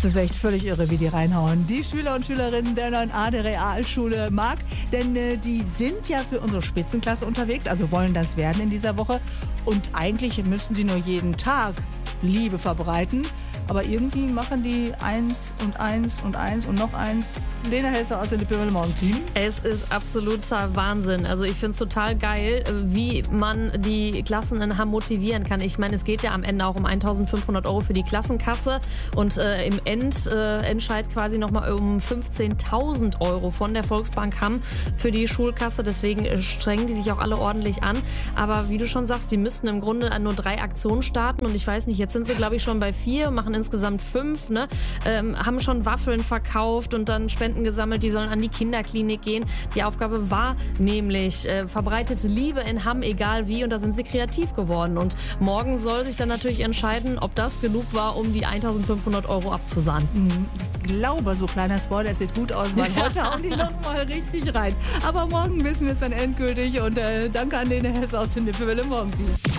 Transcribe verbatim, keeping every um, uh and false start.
Das ist echt völlig irre, wie die reinhauen. Die Schüler und Schülerinnen der neuen A der Realschule Mark, denn äh, die sind ja für unsere Spitzenklasse unterwegs, also wollen das werden in dieser Woche. Und eigentlich müssten sie nur jeden Tag Liebe verbreiten. Aber irgendwie machen die eins und eins und eins und noch eins. Lena Hesse aus dem Lippe Morgen-Team. Es ist absoluter Wahnsinn. Also ich finde es total geil, wie man die Klassen in Hamm motivieren kann. Ich meine, es geht ja am Ende auch um eintausendfünfhundert Euro für die Klassenkasse und äh, im Endentscheid äh, quasi nochmal um fünfzehntausend Euro von der Volksbank Hamm für die Schulkasse. Deswegen äh, strengen die sich auch alle ordentlich an. Aber wie du schon sagst, die müssten im Grunde nur drei Aktionen starten und ich weiß nicht, jetzt sind sie glaube ich schon bei vier, machen insgesamt fünf, ne? ähm, haben schon Waffeln verkauft und dann Spenden gesammelt, die sollen an die Kinderklinik gehen. Die Aufgabe war nämlich äh, verbreitete Liebe in Hamm, egal wie, und da sind sie kreativ geworden. Und morgen soll sich dann natürlich entscheiden, ob das genug war, um die eintausendfünfhundert Euro abzusahnen. Ich glaube, so kleiner Spoiler, es sieht gut aus, weil heute hauen die nochmal richtig rein. Aber morgen wissen wir es dann endgültig und äh, danke an Lena Hesse aus dem Lippe Morgen-Team.